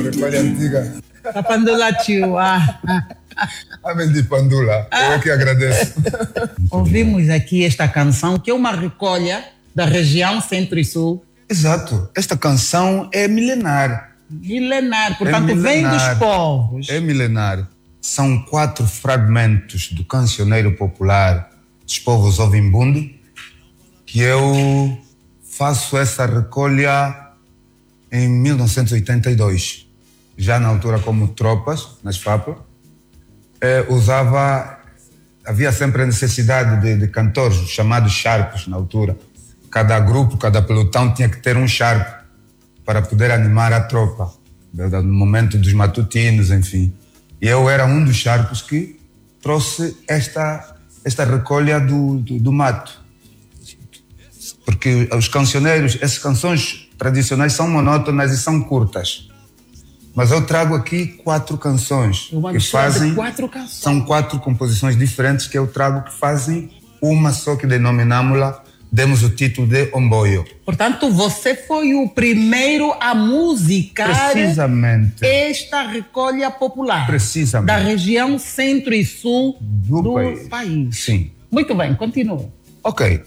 recolha antiga. A pandula tio. Amém de pandula. Eu é que agradeço. Ouvimos aqui esta canção, que é uma recolha da região Centro e Sul. Exato. Esta canção é milenar. Milenar, portanto, vem dos povos. É milenar. São 4 fragmentos do cancioneiro popular dos povos Ovimbundo, que eu faço essa recolha em 1982. Já na altura como tropas, nas FAP, havia sempre a necessidade de cantores, chamados charpos na altura. Cada grupo, cada pelotão tinha que ter um charpo para poder animar a tropa, no momento dos matutinos, enfim. E eu era um dos charpos que trouxe esta recolha do mato. Porque os cancioneiros, essas canções tradicionais são monótonas e são curtas. Mas eu trago aqui 4 canções que fazem... 4 canções. São 4 composições diferentes que eu trago que fazem uma só, que denominamos-la, demos o título de Omboio. Portanto, você foi o primeiro a musicar precisamente esta recolha popular. Precisamente. Da região Centro e Sul do país. Sim. Muito bem, continua. Ok.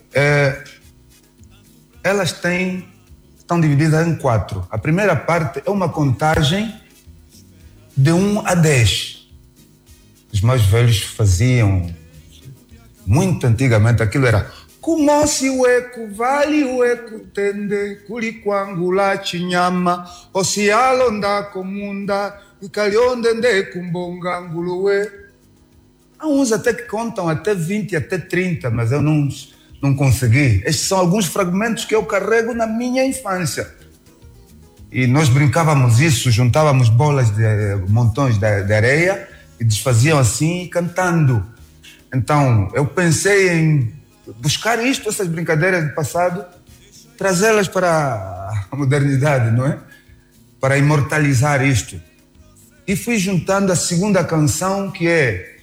Elas estão divididas em 4. A primeira parte é uma contagem de 1 a 10. Os mais velhos faziam, muito antigamente, aquilo era... Kumosi weku vali weku tende kulikwangula chinyama osialonda komunda ikalionde kumbonga nguluwe. Há uns até que contam até 20, até 30, mas eu não consegui. Estes são alguns fragmentos que eu carrego na minha infância. E nós brincávamos isso, juntávamos montões de areia e desfaziam assim, cantando. Então, eu pensei em buscar essas brincadeiras do passado, trazê-las para a modernidade, não é? Para imortalizar isto. E fui juntando a segunda canção, que é